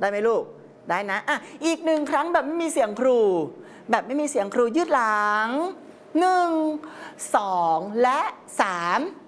ได้ไหมลูกได้นะอ่ะอีกหนึ่งครั้งแบบไม่มีเสียงครูยืดหลัง1 2และ3